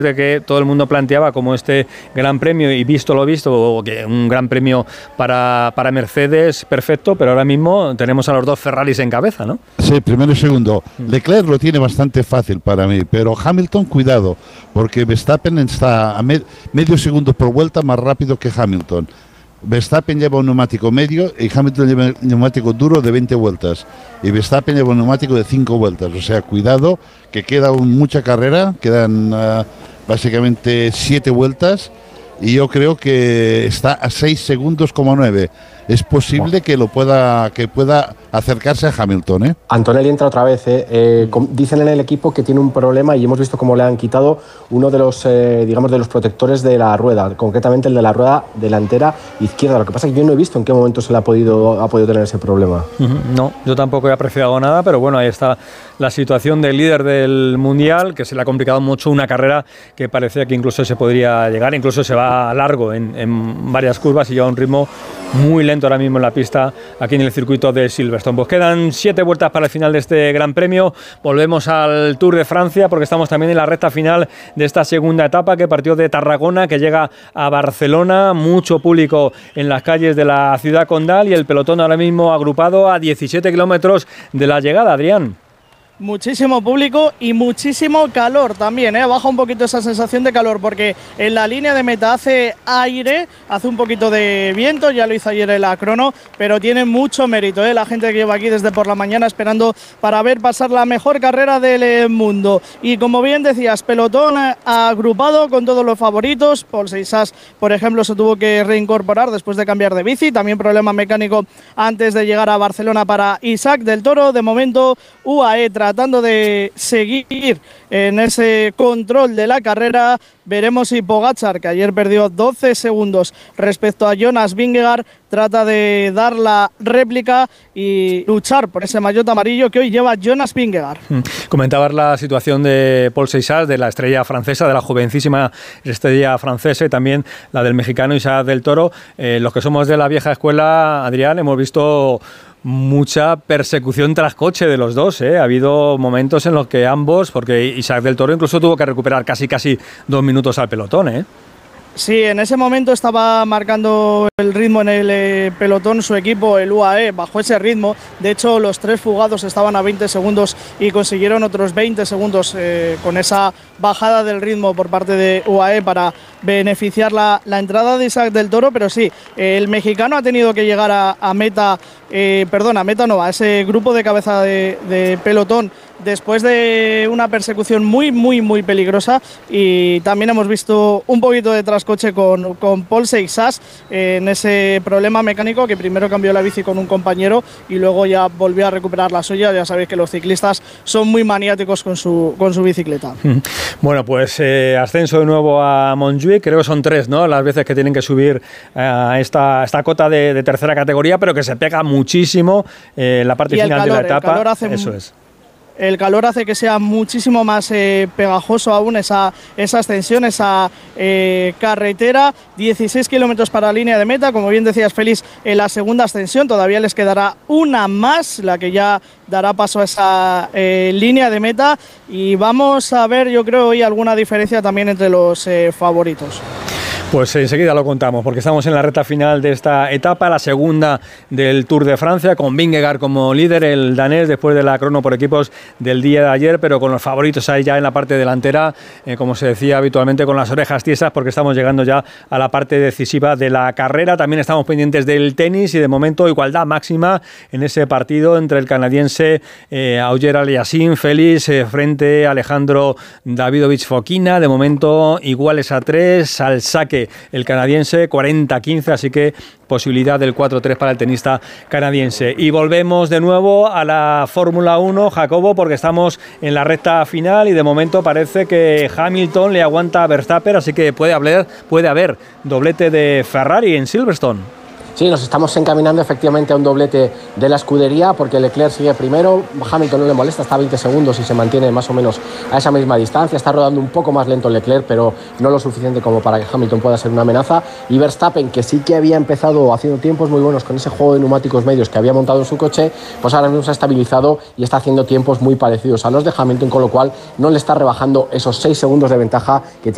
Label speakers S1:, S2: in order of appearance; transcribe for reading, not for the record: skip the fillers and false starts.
S1: de que todo el mundo planteaba como este gran premio, y visto lo visto, que un gran premio para Mercedes, perfecto, pero ahora mismo tenemos a los dos Ferraris en cabeza, ¿no?
S2: Sí, primero y segundo. Leclerc lo tiene bastante fácil para mí, pero Hamilton, cuidado, porque Verstappen está a medio segundo por vuelta más rápido que Hamilton. Verstappen lleva un neumático medio y Hamilton lleva un neumático duro de 20 vueltas. Y Verstappen lleva un neumático de 5 vueltas. O sea, cuidado, que queda mucha carrera, quedan básicamente 7 vueltas. Y yo creo que está a 6 segundos como 9. Es posible que pueda acercarse a Hamilton, ¿eh?
S3: Antonelli entra otra vez. Dicen en el equipo que tiene un problema y hemos visto cómo le han quitado uno de los, digamos, de los protectores de la rueda, concretamente el de la rueda delantera izquierda. Lo que pasa es que yo no he visto en qué momento ha podido tener ese problema.
S1: No, yo tampoco he apreciado nada, pero bueno, ahí está la situación del líder del Mundial, que se le ha complicado mucho una carrera que parecía que incluso se podría llegar, incluso se va largo en varias curvas y lleva un ritmo muy lento ahora mismo en la pista, aquí en el circuito de Silverstone. Pues quedan 7 vueltas para el final de este Gran Premio. Volvemos al Tour de Francia porque estamos también en la recta final de esta segunda etapa, que partió de Tarragona, que llega a Barcelona. Mucho público en las calles de la ciudad condal y el pelotón ahora mismo agrupado a 17 kilómetros de la llegada, Adrián.
S4: Muchísimo público y muchísimo calor también, ¿eh? Baja un poquito esa sensación de calor porque en la línea de meta hace aire, hace un poquito de viento, ya lo hizo ayer en la crono, pero tiene mucho mérito, ¿eh? La gente que lleva aquí desde por la mañana esperando para ver pasar la mejor carrera del mundo. Y como bien decías, pelotón agrupado con todos los favoritos. Pol Seixas, por ejemplo, se tuvo que reincorporar después de cambiar de bici, también problema mecánico antes de llegar a Barcelona para Isaac del Toro. De momento UAE tratando de seguir en ese control de la carrera. Veremos si Pogačar, que ayer perdió 12 segundos respecto a Jonas Vingegaard, trata de dar la réplica y luchar por ese maillot amarillo que hoy lleva Jonas Vingegaard.
S1: Comentabas la situación de Pol Seixas, de la estrella francesa, de la jovencísima estrella francesa, y también la del mexicano Isaac del Toro. Los que somos de la vieja escuela, Adrián, hemos visto mucha persecución tras coche de los dos, ¿eh? Ha habido momentos en los que ambos, porque Isaac del Toro incluso tuvo que recuperar casi 2 minutos al pelotón, ¿eh?
S4: Sí, en ese momento estaba marcando el ritmo en el pelotón su equipo, el UAE, bajó ese ritmo. De hecho, los 3 fugados estaban a 20 segundos y consiguieron otros 20 segundos con esa bajada del ritmo por parte de UAE para beneficiar la entrada de Isaac del Toro. Pero sí, el mexicano ha tenido que llegar a meta, a ese grupo de cabeza de pelotón después de una persecución muy peligrosa, y también hemos visto un poquito de trascoche con Pol Seixas en ese problema mecánico, que primero cambió la bici con un compañero y luego ya volvió a recuperar la suya. Ya sabéis que los ciclistas son muy maniáticos con su bicicleta.
S1: Bueno, pues ascenso de nuevo a Montjuïc, creo que son 3, ¿no?, las veces que tienen que subir a esta cota de tercera categoría, pero que se pega muchísimo la parte final de la etapa.
S4: El calor hace que sea muchísimo más pegajoso aún esa ascensión, esa carretera. 16 kilómetros para la línea de meta, como bien decías, Félix, en la segunda ascensión. Todavía les quedará una más, la que ya dará paso a esa línea de meta. Y vamos a ver, yo creo, hoy alguna diferencia también entre los favoritos.
S1: Pues enseguida lo contamos, porque estamos en la recta final de esta etapa, la segunda del Tour de Francia, con Vingegaard como líder, el danés, después de la crono por equipos del día de ayer, pero con los favoritos ahí ya en la parte delantera, como se decía habitualmente, con las orejas tiesas, porque estamos llegando ya a la parte decisiva de la carrera. También estamos pendientes del tenis y de momento igualdad máxima en ese partido entre el canadiense Auger Aliassime Félix frente a Alejandro Davidovich Fokina. De momento iguales a 3 al saque el canadiense, 40-15, así que posibilidad del 4-3 para el tenista canadiense. Y volvemos de nuevo a la Fórmula 1, Jacobo, porque estamos en la recta final y de momento parece que Hamilton le aguanta a Verstappen, así que puede haber doblete de Ferrari en Silverstone.
S3: Sí, nos estamos encaminando efectivamente a un doblete de la escudería, porque Leclerc sigue primero, Hamilton no le molesta, está a 20 segundos y se mantiene más o menos a esa misma distancia. Está rodando un poco más lento Leclerc, pero no lo suficiente como para que Hamilton pueda ser una amenaza. Y Verstappen, que sí que había empezado haciendo tiempos muy buenos con ese juego de neumáticos medios que había montado en su coche, pues ahora mismo se ha estabilizado y está haciendo tiempos muy parecidos a los de Hamilton, con lo cual no le está rebajando esos 6 segundos de ventaja que tiene